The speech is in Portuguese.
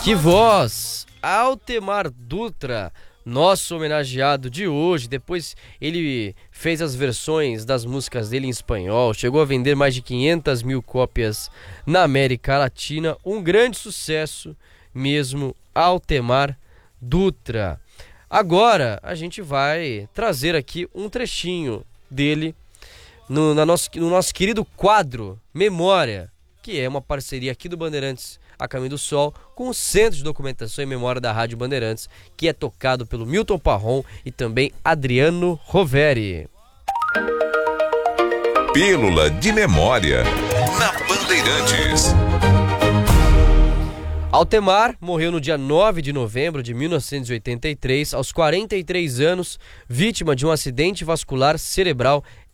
Que voz! Altemar Dutra, nosso homenageado de hoje. Depois ele fez as versões das músicas dele em espanhol, chegou a vender mais de 500 mil cópias na América Latina. Um grande sucesso mesmo, Altemar Dutra. Agora a gente vai trazer aqui um trechinho dele no nosso querido quadro Memória, que é uma parceria aqui do Bandeirantes A Caminho do Sol com o Centro de Documentação e Memória da Rádio Bandeirantes, que é tocado pelo Milton Parron e também Adriano Roveri. Pílula de Memória na Bandeirantes. Altemar morreu no dia 9 de novembro de 1983, aos 43 anos, vítima de um acidente vascular cerebral